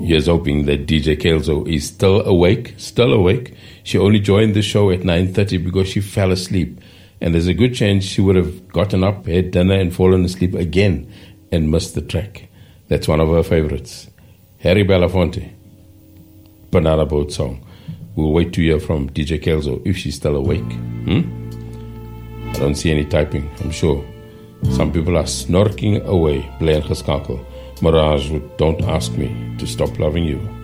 Here's hoping that DJ Kelzo is still awake. She only joined the show at 9:30 because she fell asleep. And there's a good chance she would have gotten up, had dinner, and fallen asleep again and missed the track. That's one of her favorites. Harry Belafonte, Banana Boat Song. We'll wait to hear from DJ Kelzo if she's still awake. I don't see any typing, I'm sure. Some people are snorking away, bly en geskakel. Mirage, don't ask me to stop loving you.